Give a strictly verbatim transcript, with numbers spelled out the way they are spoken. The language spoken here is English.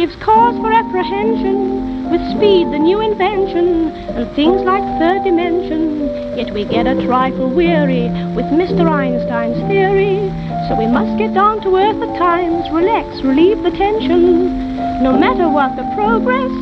gives cause for apprehension, with speed the new invention, and things like third dimension. Yet we get a trifle weary with Mister Einstein's theory, so we must get down to earth at times, relax, relieve the tension. No matter what the progress,